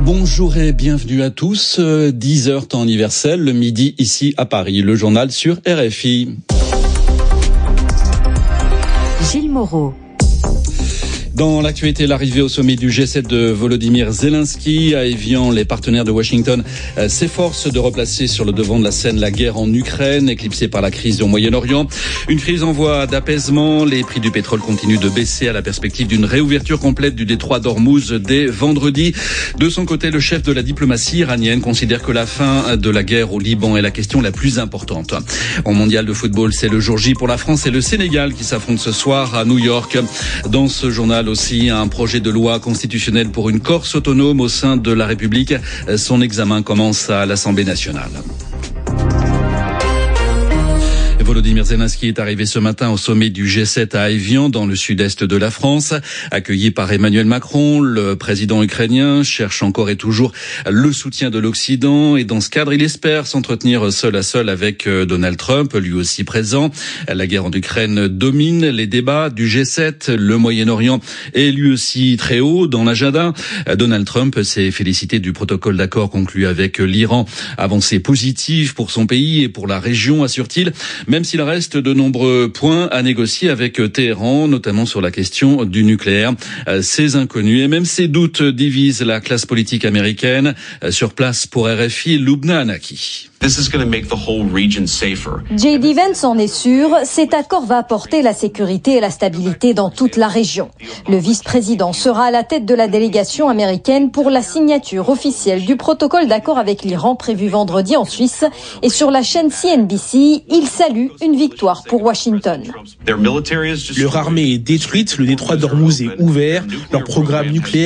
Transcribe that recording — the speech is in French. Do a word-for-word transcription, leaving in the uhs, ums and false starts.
Bonjour et bienvenue à tous. dix heures temps universel, le midi ici à Paris. Le journal sur R F I. Gilles Moreau. Dans l'actualité, l'arrivée au sommet du G sept de Volodymyr Zelensky à Évian, les partenaires de Washington euh, s'efforcent de replacer sur le devant de la scène la guerre en Ukraine, éclipsée par la crise au Moyen-Orient. Une crise en voie d'apaisement. Les prix du pétrole continuent de baisser à la perspective d'une réouverture complète du détroit d'Ormuz dès vendredi. De son côté, le chef de la diplomatie iranienne considère que la fin de la guerre au Liban est la question la plus importante. Au mondial de football, c'est le jour J pour la France et le Sénégal qui s'affrontent ce soir à New York. Dans ce journal aussi, un projet de loi constitutionnelle pour une Corse autonome au sein de la République. Son examen commence à l'Assemblée nationale. Volodymyr Zelensky est arrivé ce matin au sommet du G sept à Évian, dans le sud-est de la France. Accueilli par Emmanuel Macron, le président ukrainien cherche encore et toujours le soutien de l'Occident. Et dans ce cadre, il espère s'entretenir seul à seul avec Donald Trump, lui aussi présent. La guerre en Ukraine domine les débats du G sept. Le Moyen-Orient est lui aussi très haut dans l'agenda. Donald Trump s'est félicité du protocole d'accord conclu avec l'Iran. Avancée positive pour son pays et pour la région, assure-t-il. Même s'il reste de nombreux points à négocier avec Téhéran, notamment sur la question du nucléaire. Ces inconnus et même ces doutes divisent la classe politique américaine. Sur place pour R F I, Lubna Anaki. J D Vance en est sûr, cet accord va apporter la sécurité et la stabilité dans toute la région. Le vice-président sera à la tête de la délégation américaine pour la signature officielle du protocole d'accord avec l'Iran prévu vendredi en Suisse. Et sur la chaîne C N B C, il salue une victoire pour Washington. Leur armée est détruite, le détroit d'Ormuz est ouvert, leur programme nucléaire